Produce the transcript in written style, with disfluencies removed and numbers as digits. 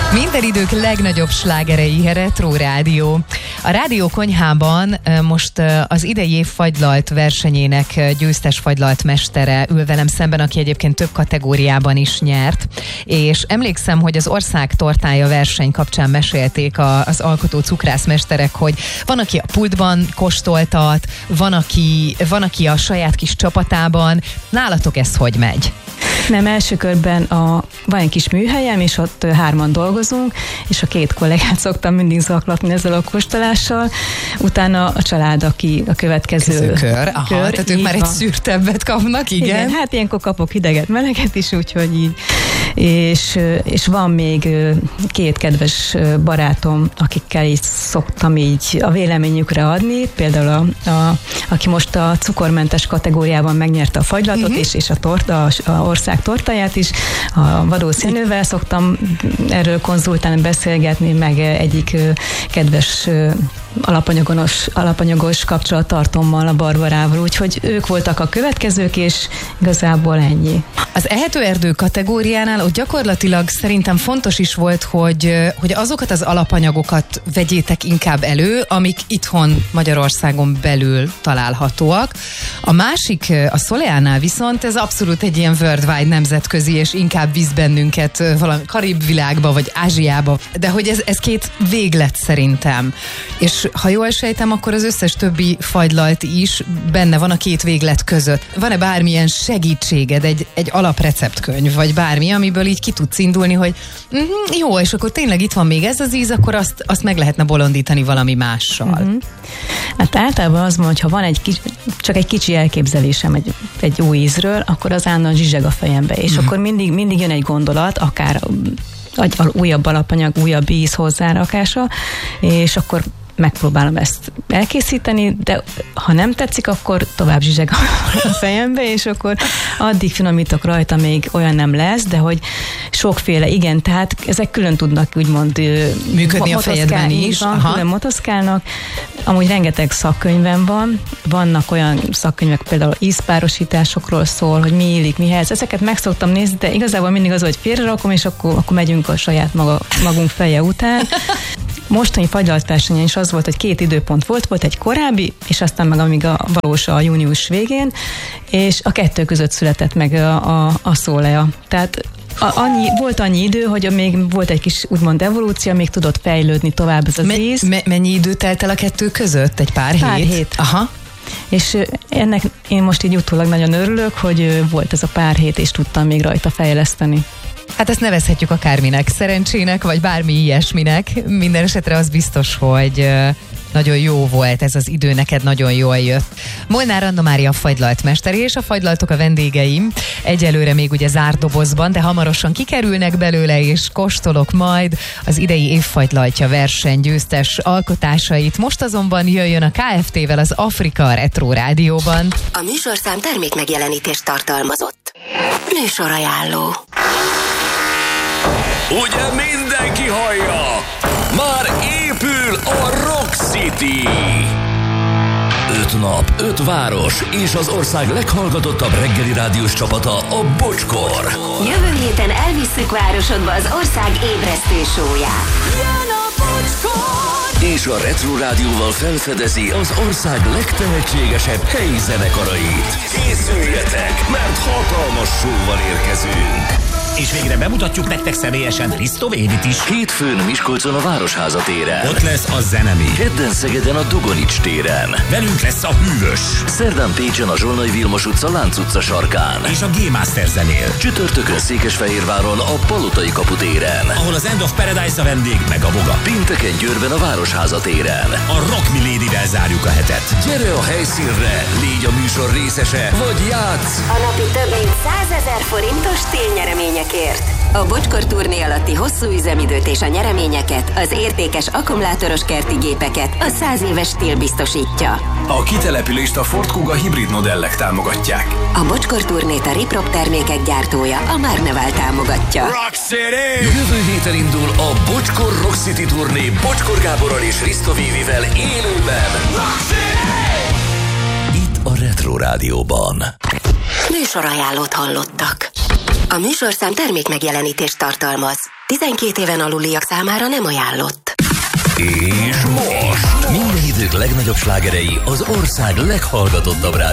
Minden idők legnagyobb slágerei, Retro Rádió. A Rádió Konyhában most az idei év fagylalt versenyének győztes fagylaltmestere ül velem szemben, aki egyébként több kategóriában is nyert. És emlékszem, hogy az ország tortája verseny kapcsán mesélték az alkotó cukrászmesterek, hogy van, aki a pultban kóstoltat, van, aki a saját kis csapatában. Nálatok ez hogy megy? Nem, első körben van egy kis műhelyem, és ott 3-an dolgozunk, és a 2 kollégát szoktam mindig zaklatni ezzel a kóstolással. Utána a család, aki a következő kör. Aha, tehát ők már egy szűrtebbet kapnak, igen? Hát ilyenkor kapok hideget, meleget is, úgyhogy így. És van még 2 kedves barátom, akikkel így szoktam így a véleményükre adni, például aki most a cukormentes kategóriában megnyerte a fagylaltot, és a ország tortáját is, a Vadó Szenővel szoktam erről konzultálni, beszélgetni, meg egyik kedves alapanyagos kapcsolattartommal, a Barbarával, úgyhogy ők voltak a következők, és igazából ennyi. Az ehető erdő kategóriánál ott gyakorlatilag szerintem fontos is volt, hogy azokat az alapanyagokat vegyétek inkább elő, amik itthon Magyarországon belül találhatóak. A másik, a Soleánál viszont ez abszolút egy ilyen worldwide nemzetközi, és inkább visz bennünket valami Karib világba, vagy Ázsiába, de hogy ez 2 véglet szerintem. És ha jól sejtem, akkor az összes többi fagylalt is benne van a 2 véglet között. Van-e bármilyen segítséged, egy alapreceptkönyv, vagy bármi, amiből így ki tudsz indulni, hogy jó, és akkor tényleg itt van még ez az íz, akkor azt meg lehetne bolondítani valami mással. Hát általában az van, hogy ha van csak egy kicsi elképzelésem egy új ízről, akkor az állandóan zsizseg a fejembe, és akkor mindig jön egy gondolat, akár újabb alapanyag, újabb íz hozzárakása, és akkor megpróbálom ezt elkészíteni, de ha nem tetszik, akkor tovább zsizseg a fejembe, és akkor addig finomítok rajta, még olyan nem lesz, de hogy sokféle, igen, tehát ezek külön tudnak úgymond működni a fejedben is. Külön motoszkálnak. Amúgy rengeteg szakkönyvem van, vannak olyan szakkönyvek, például ízpárosításokról szól, hogy mi illik, mihez. Ezeket meg szoktam nézni, de igazából mindig az, hogy félrerakom, és akkor megyünk a saját magunk feje után. Mostani fagylaltversenyen is az volt, hogy 2 időpont volt egy korábbi, és aztán meg amíg a valós a június végén, és a 2 között született meg a Solea. Tehát volt annyi idő, hogy még volt egy kis úgymond evolúció, még tudott fejlődni tovább ez az íz. Mennyi idő telt el a 2 között? Egy pár hét? Aha. És ennek én most így utólag nagyon örülök, hogy volt ez a pár hét, és tudtam még rajta fejleszteni. Hát ezt nevezhetjük akárminek, szerencsének, vagy bármi ilyesminek. Minden esetre az biztos, hogy nagyon jó volt ez az idő, neked nagyon jól jött. Molnár Anna Mária fagylaltmester, és a fagylaltok a vendégeim. Egyelőre még ugye zárt dobozban, de hamarosan kikerülnek belőle, és kóstolok majd az idei évfagylaltja verseny győztes alkotásait. Most azonban jöjjön a KFT-vel az Afrika Retro Rádióban. A műsorszám termékmegjelenítést tartalmazott. Műsorajánló. Ugye mindenki hallja? Már épül a Rock City! 5 nap, 5 város és az ország leghallgatottabb reggeli rádiós csapata, a Bocskor. Jövő héten elvisszük városodba az ország ébresztő show-ját. Jön a Bocskor! És a Retro Rádióval felfedezi az ország legtehetségesebb helyi zenekarait. Készüljetek, mert hatalmas show-val érkezünk! És végre bemutatjuk nektek személyesen Risto Védit is. Hétfőn Miskolcon a Városháza téren. Ott lesz a Zenemi. Kedden Szegeden a Dogonics téren. Velünk lesz a Hűvös. Szerdán Pécsen a Zsolnai Vilmos utca Lánc utca sarkán. És a G-Master zenél. Csütörtökön Székesfehérváron a Palotai kapu téren. Ahol az End of Paradise a vendég, meg a Voga. Pénteken Győrben a Városháza téren. A Rock Milady-vel zárjuk a hetet. Gyere a helyszínre, légy a műsor részese, vagy játsz! A napi több mint 100 000 forintos télnyereményekért. A Bocskor turné alatti hosszú üzemidőt és a nyereményeket, az értékes akkumulátoros kerti gépeket a 100 éves stíl biztosítja. A kitelepülést a Ford Kuga hibrid modellek támogatják. A Bocskor turnét a Riprop termékek gyártója, a Márneval támogatja. Rock City! Jövő héten indul a Bocskor Rock City turné Bocskor Gáborral és Risto Vévivel élőben. Rock City! Itt a Retro Rádióban. Műsorajánlót hallottak. A műsorszám termék megjelenítést tartalmaz. 12 éven aluliak számára nem ajánlott. És most minden idők legnagyobb slágerei az ország leghallgatottabb